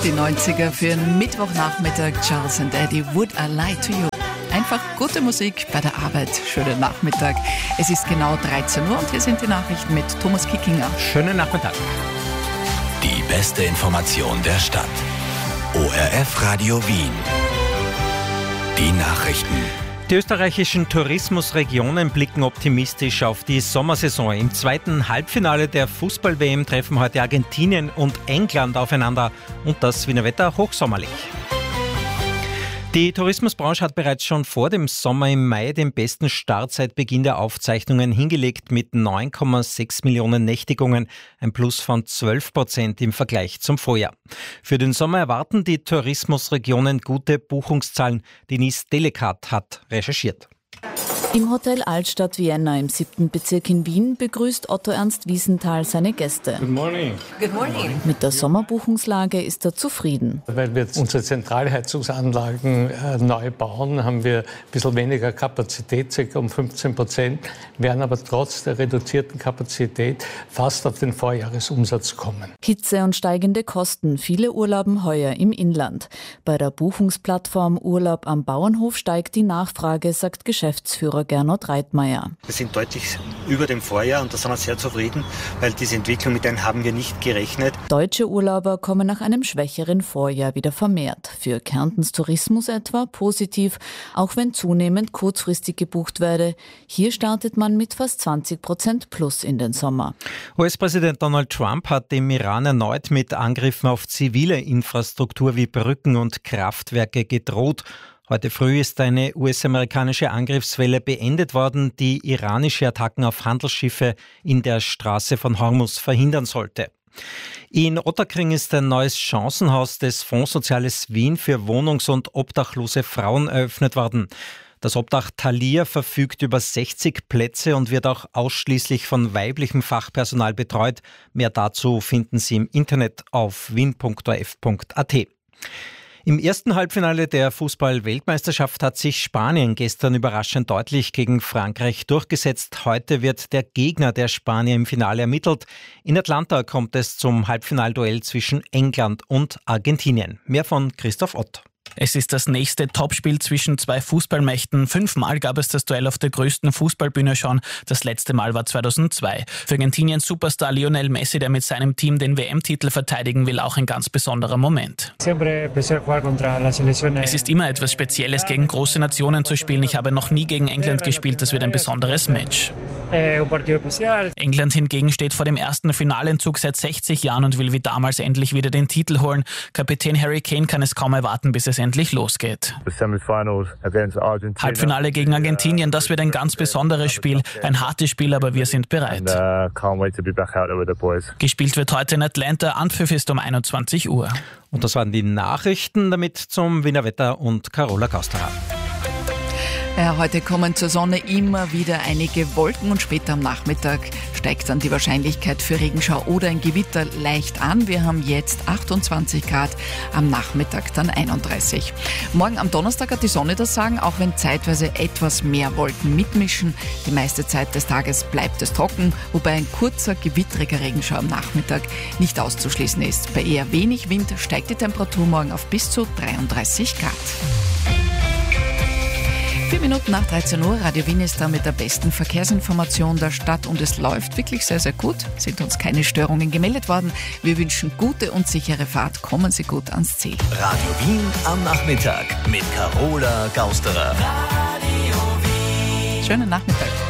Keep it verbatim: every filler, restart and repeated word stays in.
Die neunziger für einen Mittwochnachmittag. Charles and Eddie, Would I Lie to You? Einfach gute Musik bei der Arbeit. Schönen Nachmittag. Es ist genau dreizehn Uhr und hier sind die Nachrichten mit Thomas Kickinger. Schönen Nachmittag. Die beste Information der Stadt. O R F Radio Wien. Die Nachrichten. Die österreichischen Tourismusregionen blicken optimistisch auf die Sommersaison. Im zweiten Halbfinale der Fußball-W M treffen heute Argentinien und England aufeinander und das Wiener Wetter hochsommerlich. Die Tourismusbranche hat bereits schon vor dem Sommer im Mai den besten Start seit Beginn der Aufzeichnungen hingelegt mit neun Komma sechs Millionen Nächtigungen, ein Plus von zwölf Prozent im Vergleich zum Vorjahr. Für den Sommer erwarten die Tourismusregionen gute Buchungszahlen. Denise Delekat hat recherchiert. Im Hotel Altstadt Vienna im siebten Bezirk in Wien begrüßt Otto Ernst Wiesenthal seine Gäste. Good morning. Good morning. Mit der Sommerbuchungslage ist er zufrieden. Weil wir unsere Zentralheizungsanlagen äh, neu bauen, haben wir ein bisschen weniger Kapazität, ca. um fünfzehn Prozent, werden aber trotz der reduzierten Kapazität fast auf den Vorjahresumsatz kommen. Hitze und steigende Kosten, viele urlauben heuer im Inland. Bei der Buchungsplattform Urlaub am Bauernhof steigt die Nachfrage, sagt Geschäftsführer Gernot Reitmeier. Wir sind deutlich über dem Vorjahr und da sind wir sehr zufrieden, weil diese Entwicklung, mit denen haben wir nicht gerechnet. Deutsche Urlauber kommen nach einem schwächeren Vorjahr wieder vermehrt. Für Kärntens Tourismus etwa positiv, auch wenn zunehmend kurzfristig gebucht werde. Hier startet man mit fast zwanzig Prozent plus in den Sommer. U S-Präsident Donald Trump hat dem Iran erneut mit Angriffen auf zivile Infrastruktur wie Brücken und Kraftwerke gedroht. Heute früh ist eine U S-amerikanische Angriffswelle beendet worden, die iranische Attacken auf Handelsschiffe in der Straße von Hormuz verhindern sollte. In Ottakring ist ein neues Chancenhaus des Fonds Soziales Wien für wohnungs- und obdachlose Frauen eröffnet worden. Das Obdach Thalia verfügt über sechzig Plätze und wird auch ausschließlich von weiblichem Fachpersonal betreut. Mehr dazu finden Sie im Internet auf wien punkt o r f punkt a t. Im ersten Halbfinale der Fußball-Weltmeisterschaft hat sich Spanien gestern überraschend deutlich gegen Frankreich durchgesetzt. Heute wird der Gegner der Spanier im Finale ermittelt. In Atlanta kommt es zum Halbfinalduell zwischen England und Argentinien. Mehr von Christoph Ott. Es ist das nächste Topspiel zwischen zwei Fußballmächten. Fünfmal gab es das Duell auf der größten Fußballbühne schon. Das letzte Mal war zweitausendzwei. Für Argentiniens Superstar Lionel Messi, der mit seinem Team den W M-Titel verteidigen will, auch ein ganz besonderer Moment. Es ist immer etwas Spezielles, gegen große Nationen zu spielen. Ich habe noch nie gegen England gespielt. Das wird ein besonderes Match. England hingegen steht vor dem ersten Finalentzug seit sechzig Jahren und will wie damals endlich wieder den Titel holen. Kapitän Harry Kane kann es kaum erwarten, bis es endlich losgeht. Halbfinale gegen Argentinien, das wird ein ganz besonderes Spiel. Ein hartes Spiel, aber wir sind bereit. Gespielt wird heute in Atlanta, Anpfiff ist um einundzwanzig Uhr. Und das waren die Nachrichten, damit zum Wiener Wetter und Carola Gausterer. Ja, heute kommen zur Sonne immer wieder einige Wolken und später am Nachmittag steigt dann die Wahrscheinlichkeit für Regenschau oder ein Gewitter leicht an. Wir haben jetzt achtundzwanzig Grad, am Nachmittag dann einunddreißig. Morgen am Donnerstag hat die Sonne das Sagen, auch wenn zeitweise etwas mehr Wolken mitmischen. Die meiste Zeit des Tages bleibt es trocken, wobei ein kurzer, gewittriger Regenschau am Nachmittag nicht auszuschließen ist. Bei eher wenig Wind steigt die Temperatur morgen auf bis zu dreiunddreißig Grad. Vier Minuten nach dreizehn Uhr, Radio Wien ist da mit der besten Verkehrsinformation der Stadt und es läuft wirklich sehr, sehr gut. Sind uns keine Störungen gemeldet worden. Wir wünschen gute und sichere Fahrt. Kommen Sie gut ans Ziel. Radio Wien am Nachmittag mit Carola Gausterer. Schönen Nachmittag.